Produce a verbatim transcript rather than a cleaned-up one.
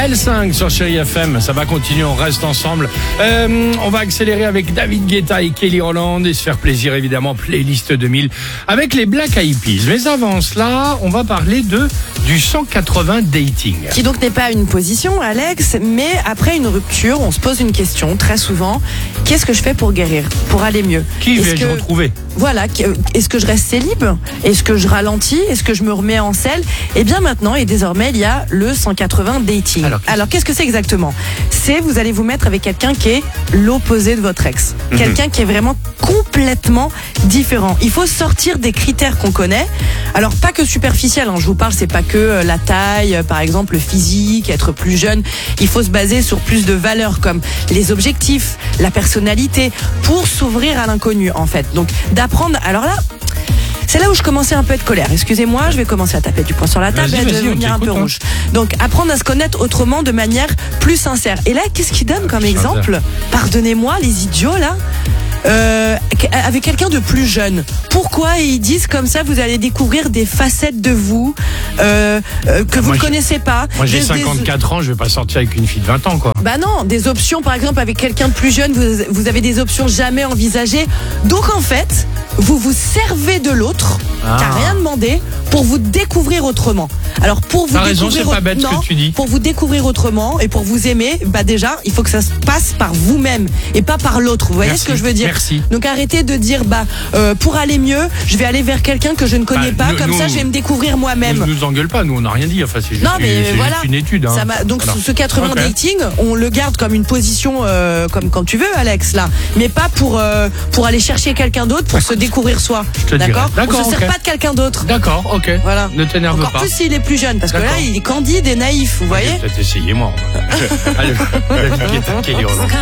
L cinq sur Chérie F M, ça va continuer, on reste ensemble. Euh, on va accélérer avec David Guetta et Kelly Rowland et se faire plaisir évidemment, playlist deux mille avec les Black Eyed Peas. Mais avant cela, on va parler de du cent quatre-vingts dating. Qui donc n'est pas une position, Alex, mais après une rupture, on se pose une question très souvent. Qu'est-ce que je fais pour guérir, pour aller mieux? Qui Est-ce vais-je que... retrouver? Voilà, est-ce que je reste célib? Est-ce que je ralentis? Est-ce que je me remets en selle? Et bien maintenant, et désormais, il y a le cent quatre-vingts dating. Alors, qu'est-ce, Alors, qu'est-ce que c'est exactement? C'est, vous allez vous mettre avec quelqu'un qui est l'opposé de votre ex. Mm-hmm. Quelqu'un qui est vraiment complètement différent. Il faut sortir des critères qu'on connaît. Alors, pas que superficiel, hein, je vous parle, c'est pas que la taille, par exemple, le physique, être plus jeune. Il faut se baser sur plus de valeurs comme les objectifs, la personnalité, pour s'ouvrir à l'inconnu, en fait. Donc, d'apprendre. Alors là, c'est là où je commençais un peu à être colère. Excusez-moi, je vais commencer à taper du poing sur la table vas-y, et à vas-y, devenir un peu hein. rouge. Donc, apprendre à se connaître autrement de manière plus sincère. Et là, qu'est-ce qu'il donne comme exemple? Pardonnez-moi, les idiots, là. Euh, avec quelqu'un de plus jeune. Pourquoi ils disent comme ça, vous allez découvrir des facettes de vous euh, euh, que vous ne connaissez pas. Moi j'ai des, cinquante-quatre des... ans, je vais pas sortir avec une fille de vingt ans, quoi. Bah non, des options, par exemple, avec quelqu'un de plus jeune, vous, vous avez des options jamais envisagées. Donc en fait, vous vous servez de l'autre, ah. qui n'a rien demandé, pour vous découvrir autrement. Alors pour vous T'as découvrir raison, c'est pas bête non, ce que tu dis. Pour vous découvrir autrement et pour vous aimer, bah déjà, il faut que ça se passe par vous-même et pas par l'autre. Vous voyez Merci. ce que je veux dire? Merci. Donc arrêtez de dire bah euh, pour aller mieux, je vais aller vers quelqu'un que je ne connais bah, pas, nous, comme nous, ça je vais me découvrir moi-même. Ne nous engueule pas, nous on n'a rien dit. Enfin c'est juste, non, mais c'est voilà. juste une étude. Hein. Ça m'a... Donc voilà. ce quatre-vingts okay. dating, on le garde comme une position euh, comme quand tu veux, Alex, là, mais pas pour euh, pour aller chercher quelqu'un d'autre pour se découvrir soi. D'accord. D'accord. On se okay. sert pas de quelqu'un d'autre. D'accord. Ok. Voilà. Ne t'énerve Encore pas. plus s'il est plus jeune, parce D'accord. que là il est candide et naïf, vous moi, voyez. Je vais peut-être essayer moi. Allez, Kelly Rowland.